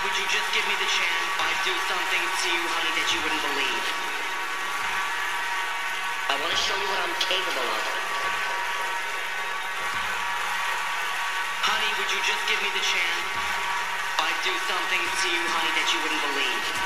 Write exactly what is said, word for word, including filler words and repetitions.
would you just give me the chance? I'd do something to you, honey, that you wouldn't believe. I want to show you what I'm capable of. Honey, would you just give me the chance? I'd do something to you, honey, that you wouldn't believe.